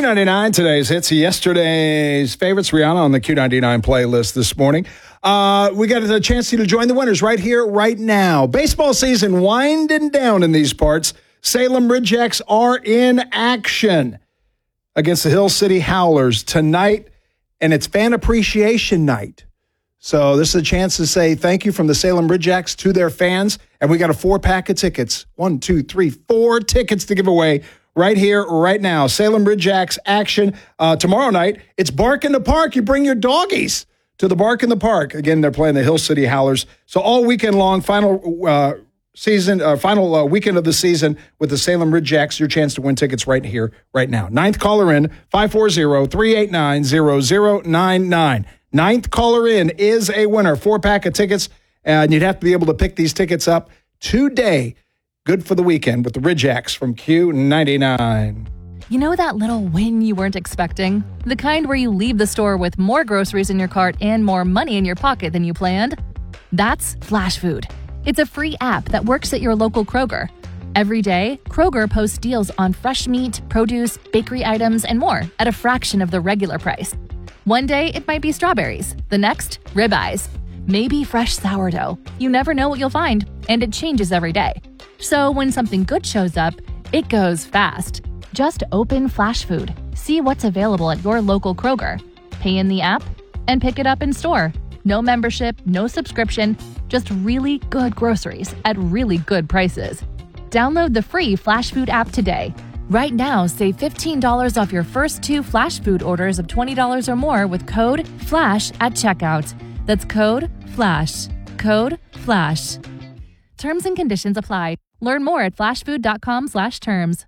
Q99, today's hits, yesterday's favorites. Rihanna on the Q99 playlist this morning. We got a chance to join the winners right here, right now. Baseball season winding down in these parts. Salem Ridgecks are in action against the Hill City Howlers tonight, and it's Fan Appreciation Night. So this is a chance to say thank you from the Salem Ridgecks to their fans, and we got a 4-pack of tickets. 4 tickets to give away right here, right now. Salem Ridgecks action tomorrow night. It's Bark in the Park. You bring your doggies to the Bark in the Park. Again, they're playing the Hill City Howlers. So all weekend long, final weekend of the season with the Salem Ridgecks. Your chance to win tickets right here, right now. Ninth caller in, 540-389-0099. Ninth caller in is a winner. 4-pack of tickets, and you'd have to be able to pick these tickets up today. Good for the weekend with the Ridgecks from Q99. You know that little win you weren't expecting? The kind where you leave the store with more groceries in your cart and more money in your pocket than you planned? That's Flash Food. It's a free app that works at your local Kroger. Every day, Kroger posts deals on fresh meat, produce, bakery items, and more at a fraction of the regular price. One day, it might be strawberries. The next, ribeyes. Maybe fresh sourdough. You never know what you'll find, and it changes every day. So when something good shows up, it goes fast. Just open Flash Food, see what's available at your local Kroger, pay in the app, and pick it up in store. No membership, no subscription, just really good groceries at really good prices. Download the free Flash Food app today. Right now, save $15 off your first 2 Flash Food orders of $20 or more with code FLASH at checkout. That's code FLASH. Code FLASH. Terms and conditions apply. Learn more at flashfood.com/terms.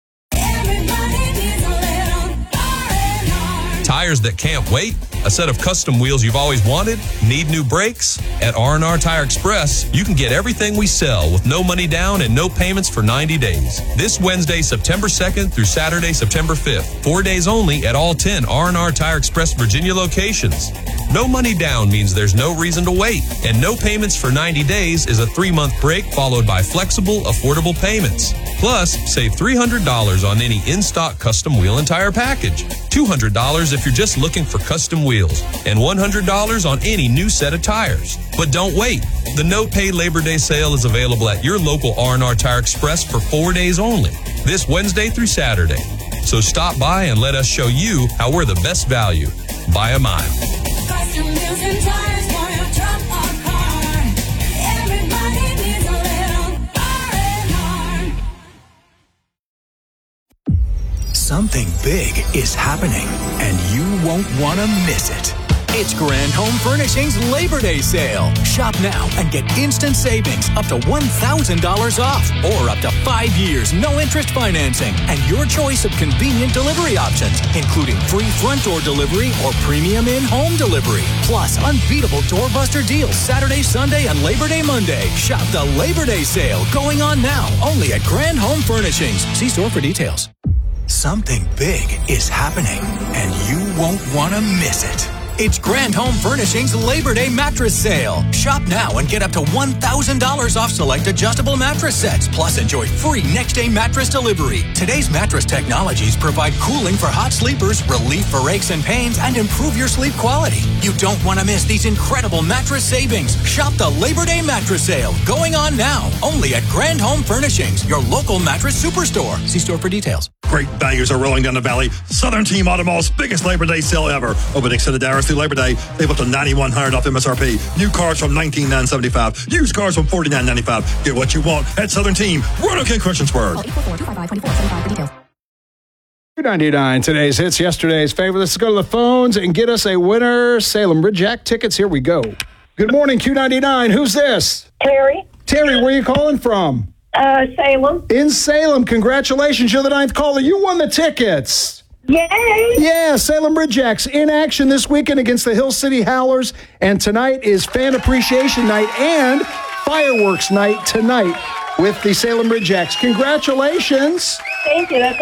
Tires that can't wait? A set of custom wheels you've always wanted? Need new brakes? At R&R Tire Express, you can get everything we sell with no money down and no payments for 90 days. This Wednesday, September 2nd through Saturday, September 5th. 4 days only at all 10 R&R Tire Express Virginia locations. No money down means there's no reason to wait. And no payments for 90 days is a 3-month break followed by flexible, affordable payments. Plus, save $300 on any in-stock custom wheel and tire package. $200 if you're just looking for custom wheels, and $100 on any new set of tires. But don't wait. The no-pay Labor Day sale is available at your local R&R Tire Express for 4 days only, this Wednesday through Saturday. So stop by and let us show you how we're the best value by a mile. Custom wheels and tires for your truck or car. Everybody needs a little R&R. Something big is happening, and you won't want to miss it. It's Grand Home Furnishings Labor Day Sale. Shop now and get instant savings up to $1,000 off or up to 5 years no interest financing and your choice of convenient delivery options, including free front door delivery or premium in-home delivery. Plus, unbeatable doorbuster deals Saturday, Sunday, and Labor Day Monday. Shop the Labor Day Sale going on now only at Grand Home Furnishings. See store for details. Something big is happening, and you won't want to miss it. It's Grand Home Furnishings Labor Day Mattress Sale. Shop now and get up to $1,000 off select adjustable mattress sets. Plus, enjoy free next-day mattress delivery. Today's mattress technologies provide cooling for hot sleepers, relief for aches and pains, and improve your sleep quality. You don't want to miss these incredible mattress savings. Shop the Labor Day Mattress Sale going on now only at Grand Home Furnishings, your local mattress superstore. See store for details. Great values are rolling down the valley. Southern Team Automall's biggest Labor Day sale ever. Open extended hours through Labor Day. Save up to $9,100 off MSRP. New cars from $19,975. Used cars from $49.95. Get what you want at Southern Team. Roanoke and Christiansburg. Call 844-255-2475 for details. 99 today's hits, yesterday's favorite. Let's go to the phones and get us a winner. Salem Ridgeck tickets. Here we go. Good morning, Q99. Who's this? Terry, Terry, where are you calling from? Salem. In Salem. Congratulations. You're the 9th caller. You won the tickets. Yay! Yeah, Salem Ridgecks in action this weekend against the Hill City Howlers. And tonight is Fan Appreciation Night and Fireworks Night tonight with the Salem Ridgecks. Congratulations. Thank you. That's